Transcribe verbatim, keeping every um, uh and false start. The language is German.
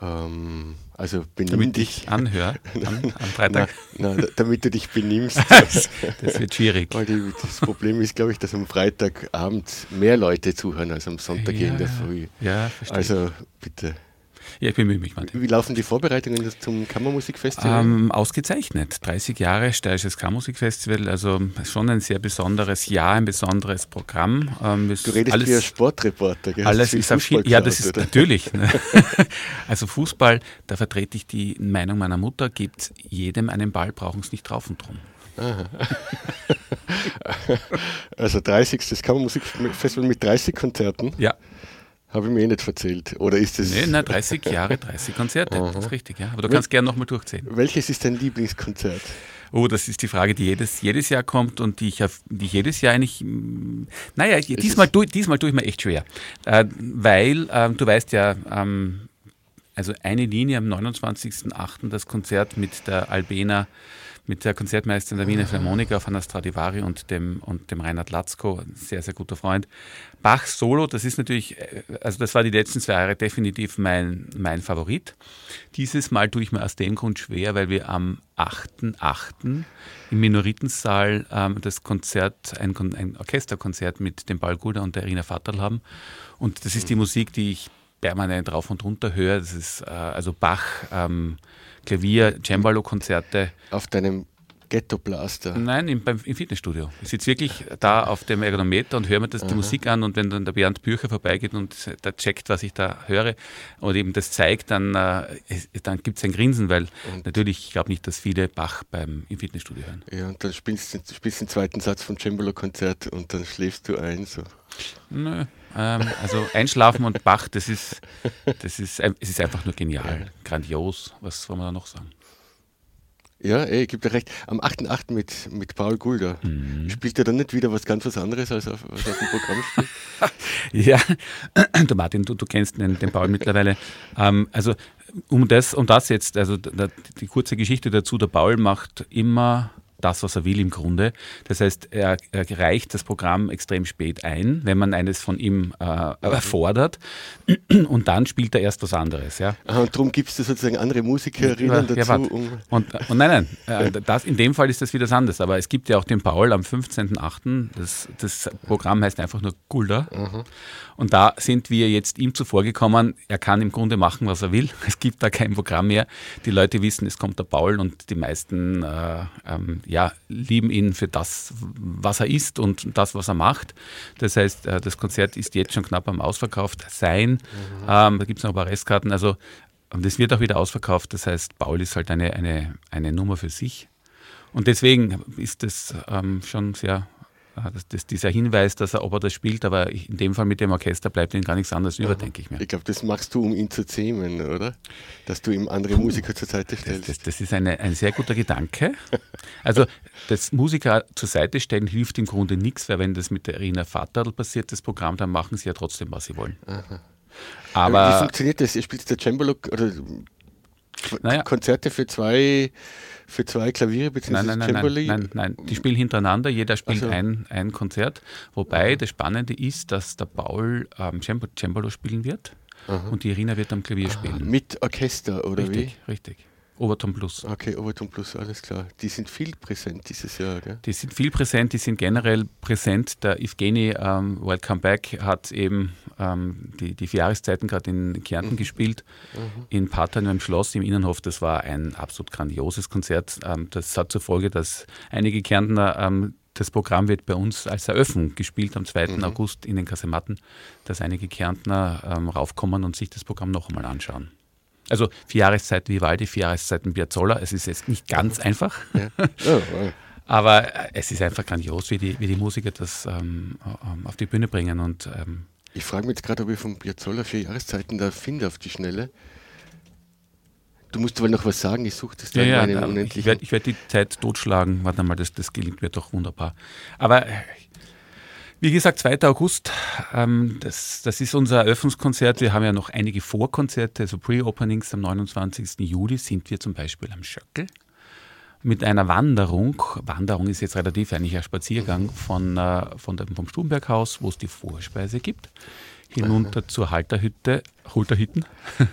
Ähm, also benimm Damit dich. ich anhöre am, am Freitag. Na, na, damit du dich benimmst. Das wird schwierig. Weil die, das Problem ist, glaube ich, dass am Freitagabend mehr Leute zuhören als am Sonntag Ja, in der Früh. ja, verstehe. Also bitte. Ja, ich bemühe mich, Martin. Wie laufen die Vorbereitungen zum Kammermusikfestival? Ähm, ausgezeichnet. dreißig Jahre Steirisches Kammermusikfestival, also schon ein sehr besonderes Jahr, ein besonderes Programm. Ähm, du redest alles, wie ein Sportreporter, gell? alles Hast ist viel auf viel, Fußball ja, geschaut, das ist oder? natürlich. Also Fußball, da vertrete ich die Meinung meiner Mutter, gibt jedem einen Ball, brauchen es nicht drauf und drum. Aha. Also dreißigstes Kammermusikfestival mit dreißig Konzerten? Ja. Habe ich mir eh nicht erzählt. Oder ist es... Nee, nein, dreißig Jahre, dreißig Konzerte, Aha. das ist richtig, ja. Aber du kannst gerne nochmal durchzählen. Welches ist dein Lieblingskonzert? Oh, das ist die Frage, die jedes, jedes Jahr kommt und die ich, auf, die ich jedes Jahr eigentlich, mh, naja, diesmal, tu, diesmal tue ich mir echt schwer. Äh, weil, äh, du weißt ja, ähm, also eine Linie am neunundzwanzigsten achten das Konzert mit der Albena, mit der Konzertmeisterin der Wiener Philharmoniker von der Stradivari und dem, und dem Reinhard Latzko, ein sehr, sehr guter Freund. Bach Solo, das ist natürlich, also das war die letzten zwei Jahre definitiv mein, mein Favorit. Dieses Mal tue ich mir aus dem Grund schwer, weil wir am achten achten im Minoritensaal ähm, das Konzert, ein, ein Orchesterkonzert mit dem Paul Gulda und der Irina Vatterl haben. Und das ist die Musik, die ich permanent rauf und runter höre. Das ist äh, also Bach, ähm, Klavier, Cembalo-Konzerte. Auf deinem Ghetto-Blaster? Nein, im, beim, im Fitnessstudio. Ich sitze wirklich da auf dem Ergonometer und höre mir das, die Musik an, und wenn dann der Bernd Bücher vorbeigeht und der checkt, was ich da höre und eben das zeigt, dann, äh, dann gibt es ein Grinsen, weil und natürlich, ich glaube nicht, dass viele Bach beim, im Fitnessstudio hören. Ja, und dann spielst du spielst den zweiten Satz vom Cembalo-Konzert und dann schläfst du ein. So. Nö, ähm, also Einschlafen und Bach, das ist, das ist, es ist einfach nur genial, ja. Grandios, was soll man da noch sagen? Ja, ey, ich gebe dir recht. Am achten achten mit, mit Paul Gulda. Mhm. Spielt er dann nicht wieder was ganz was anderes, als auf, als auf dem Programm spielt? Ja, du Martin, du, du kennst den, den Paul mittlerweile. Ähm, also um das, um das jetzt, also da, die kurze Geschichte dazu, der Paul macht immer das, was er will im Grunde. Das heißt, er, er reicht das Programm extrem spät ein, wenn man eines von ihm äh, fordert, und dann spielt er erst was anderes. Ja. Aha, und darum gibt es sozusagen andere Musikerinnen ja, dazu? Ja, um und, und nein, nein, das, in dem Fall ist das wieder anders, aber es gibt ja auch den Paul am fünfzehnten achten Das, das Programm heißt einfach nur Gulda. Aha. Und da sind wir jetzt ihm zuvorgekommen, er kann im Grunde machen, was er will. Es gibt da kein Programm mehr. Die Leute wissen, es kommt der Paul, und die meisten äh, ähm, ja, lieben ihn für das, was er ist und das, was er macht. Das heißt, äh, das Konzert ist jetzt schon knapp am ausverkauft sein. Mhm. Ähm, da gibt es noch ein paar Restkarten. Also das wird auch wieder ausverkauft. Das heißt, Paul ist halt eine, eine, eine Nummer für sich. Und deswegen ist das ähm, schon sehr... Das, das, dieser Hinweis, dass er, ob er das spielt, aber in dem Fall mit dem Orchester bleibt ihm gar nichts anderes über, denke ich mir. Ich glaube, das machst du, um ihn zu zähmen, oder? Dass du ihm andere Musiker zur Seite stellst. Das, das, das ist eine, ein sehr guter Gedanke. Also das Musiker zur Seite stellen hilft im Grunde nichts, weil wenn das mit der Irina Vatterl passiert, das Programm, dann machen sie ja trotzdem, was sie wollen. Aha. Aber wie funktioniert das? Ihr spielt der Cembalo oder naja. Konzerte für zwei, für zwei Klaviere bzw. Nein, nein, nein, nein, nein, nein, die spielen hintereinander, jeder spielt also. ein, ein Konzert. Wobei Aha. das Spannende ist, dass der Paul ähm, Cembalo spielen wird. Aha. Und die Irina wird am Klavier Aha. spielen. Mit Orchester, oder richtig, wie? Richtig, richtig. Overton Plus. Okay, Overton Plus, alles klar. Die sind viel präsent dieses Jahr, gell? Die sind viel präsent, die sind generell präsent. Der Evgeny ähm, Welcome Back hat eben ähm, die, die vier Jahreszeiten gerade in Kärnten mhm. gespielt, mhm. in Partern im Schloss, im Innenhof. Das war ein absolut grandioses Konzert. Ähm, das hat zur Folge, dass einige Kärntner, ähm, das Programm wird bei uns als Eröffnung gespielt am zweiten Mhm. August in den Kasematten, dass einige Kärntner ähm, raufkommen und sich das Programm noch einmal anschauen. Also vier Jahreszeiten Vivaldi, vier Jahreszeiten Piazzolla. Es ist jetzt nicht ganz einfach, ja. Oh, oh. aber es ist einfach grandios, wie die, wie die Musiker das ähm, auf die Bühne bringen. Und, ähm ich frage mich jetzt gerade, ob ich vom Piazzolla vier Jahreszeiten da finde auf die Schnelle. Du musst aber noch was sagen, ich suche das dann ja, in ja, meinem unendlichen... Ich werde ich werd die Zeit totschlagen. Warte mal, das, das gelingt mir doch wunderbar. Aber... Wie gesagt, zweiter August, ähm, das, das ist unser Eröffnungskonzert. Wir haben ja noch einige Vorkonzerte, also Pre-Openings. Am neunundzwanzigsten Juli sind wir zum Beispiel am Schöckl mit einer Wanderung. Wanderung ist jetzt relativ eigentlich ein Spaziergang von, äh, von dem, vom Stubenberghaus, wo es die Vorspeise gibt, hinunter Aha. zur Halterhütte, Holterhütten.